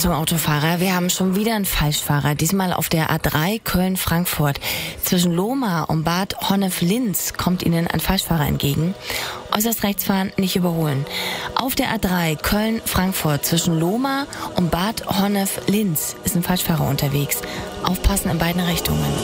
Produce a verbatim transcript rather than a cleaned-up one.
Achtung Autofahrer, wir haben schon wieder einen Falschfahrer. Diesmal auf der A drei Köln-Frankfurt. Zwischen Lohmar und Bad Honnef-Linz kommt Ihnen ein Falschfahrer entgegen. Äußerst rechts fahren, nicht überholen. Auf der A drei Köln-Frankfurt zwischen Lohmar und Bad Honnef-Linz ist ein Falschfahrer unterwegs. Aufpassen in beiden Richtungen.